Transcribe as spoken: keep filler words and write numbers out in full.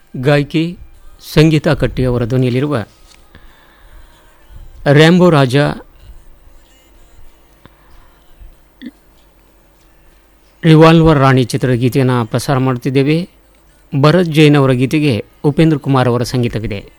ಗಾಯಕಿ ಸಂಗೀತಾ ಕಟ್ಟಿ ಅವರ ಧ್ವನಿಯಲ್ಲಿರುವ ರ್ಯಾಂಬೋ ರಾಜ ರಿವಾಲ್ವರ್ ರಾಣಿ ಚಿತ್ರದ ಗೀತೆಯನ್ನು ಪ್ರಸಾರ ಮಾಡುತ್ತಿದ್ದೇವೆ. ಭರತ್ ಜೈನ್ ಅವರ ಗೀತೆಗೆ ಉಪೇಂದ್ರ ಕುಮಾರ್ ಅವರ ಸಂಗೀತವಿದೆ.